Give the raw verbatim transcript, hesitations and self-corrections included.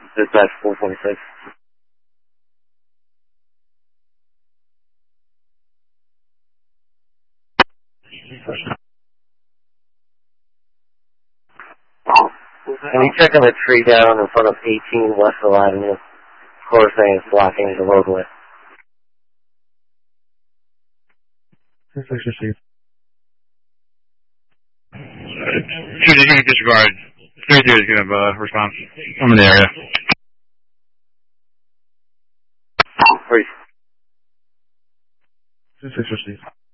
Dispatch four twenty-six. Can you check on the tree down in front of eighteen Westville Avenue? Of course, saying it's blocking the roadway. six six received. Two unit disregard. three two is going to have a response. I'm in the area. Three. six six received.